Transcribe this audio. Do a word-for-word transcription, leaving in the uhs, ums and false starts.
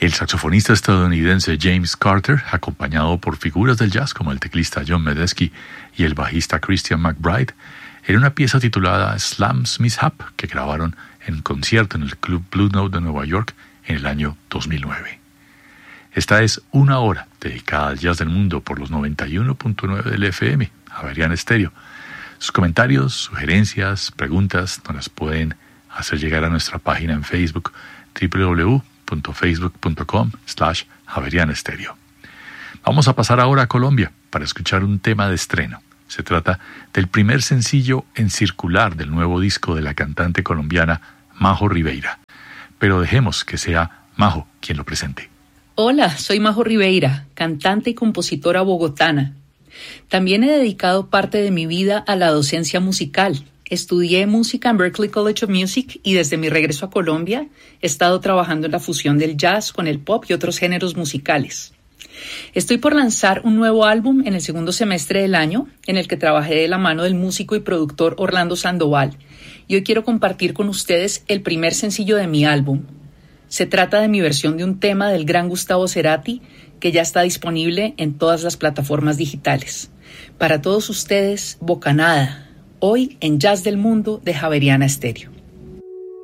El saxofonista estadounidense James Carter, acompañado por figuras del jazz como el teclista John Medeski y el bajista Christian McBride, en una pieza titulada Slams Mishap que grabaron en concierto en el Club Blue Note de Nueva York en el año dos mil nueve. Esta es una hora dedicada al jazz del mundo por los noventa y uno punto nueve del F M, Javeriana Estéreo. Sus comentarios, sugerencias, preguntas nos las pueden hacer llegar a nuestra página en Facebook, doble u doble u doble u punto facebook punto com slash Javeriana Estéreo. Vamos a pasar ahora a Colombia para escuchar un tema de estreno. Se trata del primer sencillo en circular del nuevo disco de la cantante colombiana Majo Ribeira. Pero dejemos que sea Majo quien lo presente. Hola, soy Majo Ribeira, cantante y compositora bogotana. También he dedicado parte de mi vida a la docencia musical. Estudié música en Berklee College of Music y desde mi regreso a Colombia he estado trabajando en la fusión del jazz con el pop y otros géneros musicales. Estoy por lanzar un nuevo álbum en el segundo semestre del año, en el que trabajé de la mano del músico y productor Orlando Sandoval, y hoy quiero compartir con ustedes el primer sencillo de mi álbum. Se trata de mi versión de un tema del gran Gustavo Cerati, que ya está disponible en todas las plataformas digitales. Para todos ustedes, Bocanada, hoy en Jazz del Mundo de Javeriana Estéreo.